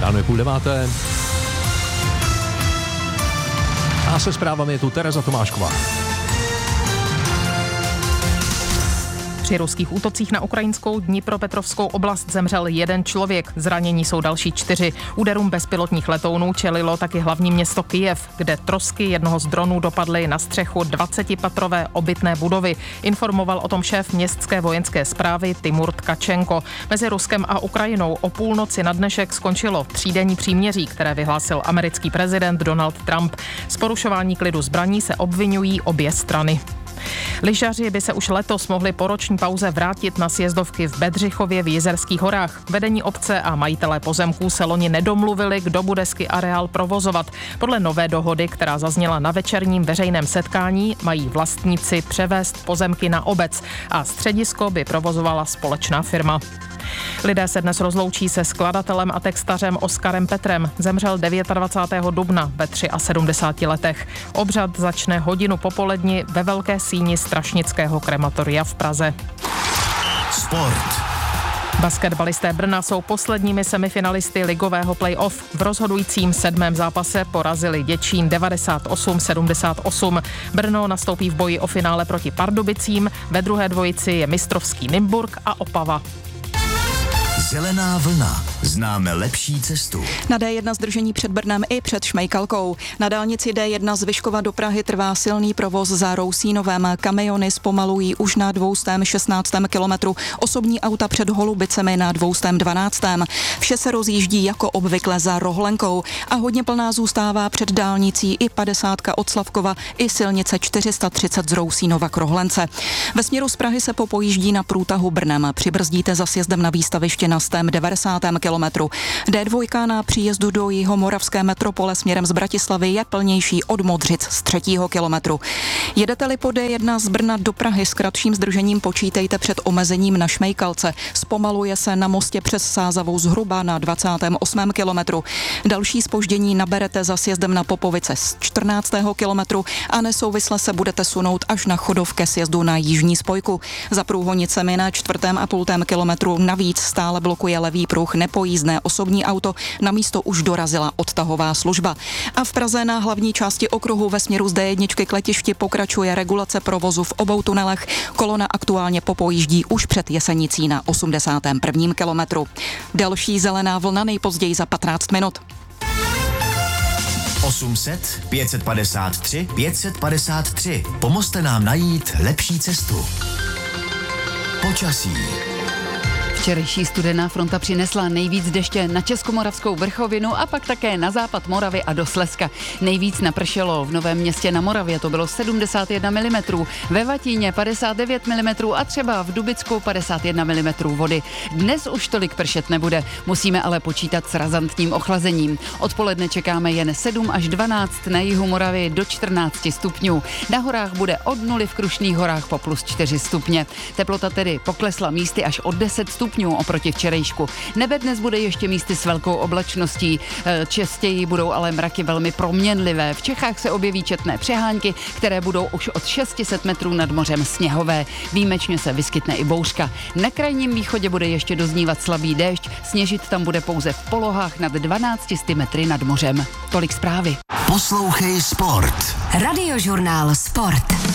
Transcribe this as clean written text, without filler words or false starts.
ráno je 8:30. A se zprávami je tu Tereza Tomášková. Při ruských útocích na ukrajinskou Dnipropetrovskou oblast zemřel 1 člověk, zranění jsou další 4. Úderům bezpilotních letounů čelilo taky hlavní město Kyjev, kde trosky jednoho z dronů dopadly na střechu 20patrové obytné budovy. Informoval o tom šéf městské vojenské správy Timur Tkačenko. Mezi Ruskem a Ukrajinou o půlnoci na dnešek skončilo 3denní příměří, které vyhlásil americký prezident Donald Trump. Z porušování klidu zbraní se obvinují obě strany. Lyžaři by se už letos mohli po roční pauze vrátit na sjezdovky v Bedřichově v Jizerských horách. Vedení obce a majitelé pozemků se loni nedomluvili, kdo bude ski areál provozovat. Podle nové dohody, která zazněla na večerním veřejném setkání, mají vlastníci převést pozemky na obec a středisko by provozovala společná firma. Lidé se dnes rozloučí se skladatelem a textařem Oskarem Petrem. Zemřel 29. dubna ve 73 letech. Obřad začne hodinu popoledni ve Velké síni Strašnického krematoria v Praze. Sport. Basketbalisté Brna jsou posledními semifinalisty ligového play-off. V rozhodujícím 7. zápase porazili Děčín 98-78. Brno nastoupí v boji o finále proti Pardubicím. Ve druhé dvojici je mistrovský Nymburk a Opava. Zelená vlna. Známe lepší cestu. Na D1 zdržení před Brnem i před Šmejkalkou. Na dálnici D1 z Vyškova do Prahy trvá silný provoz za Rousínovem. Kamiony zpomalují už na 216. kilometru. Osobní auta před Holubicemi na 212. Vše se rozjíždí jako obvykle za Rohlenkou a hodně plná zůstává před dálnicí i 50 od Slavkova i silnice 430 z Rousínova k Rohlence. Ve směru z Prahy se popojíždí na průtahu Brnem. Přibrzdíte za sjezdem na výstaviště na 190. kilometru. D2 na příjezdu do jihomoravské metropole směrem z Bratislavy je plnější od Modřic z 3. kilometru. Jedete-li po D1 z Brna do Prahy s kratším zdržením, počítejte před omezením na Šmejkalce. Zpomaluje se na mostě přes Sázavou zhruba na 28. kilometru. Další zpoždění naberete za sjezdem na Popovice z 14. kilometru a nesouvisle se budete sunout až na Chodov ke sjezdu na jižní spojku. Za Průhonicemi na 4,5 kilometru navíc stále blokuje levý pruh nepojízdné osobní auto, na místo už dorazila odtahová služba. A v Praze na hlavní části okruhu ve směru z D1 k letišti pokračuje regulace provozu v obou tunelech. Kolona aktuálně popojíždí už před Jesenicí na 81. kilometru. Další zelená vlna nejpozději za 15 minut. 800 553 553. Pomozte nám najít lepší cestu. Počasí. Včerejší studená fronta přinesla nejvíc deště na Českomoravskou vrchovinu a pak také na západ Moravy a do Slezska. Nejvíc napršelo v Novém Městě na Moravě, to bylo 71 mm, ve Vatíně 59 mm a třeba v Dubicku 51 mm vody. Dnes už tolik pršet nebude, musíme ale počítat s razantním ochlazením. Odpoledne čekáme jen 7 až 12, na jihu Moravy do 14 stupňů. Na horách bude od 0 v Krušných horách po +4 stupně. Teplota tedy poklesla místy až o 10 stupňů oproti včerejšku. Nebe dnes bude ještě místy s velkou oblačností. Častěji budou ale mraky velmi proměnlivé. V Čechách se objeví četné přehánky, které budou už od 600 metrů nad mořem sněhové. Výjimečně se vyskytne i bouřka. Na krajním východě bude ještě doznívat slabý déšť, sněžit tam bude pouze v polohách nad 12 metry nad mořem. Tolik zprávy. Poslouchej Sport. Radiožurnál Sport.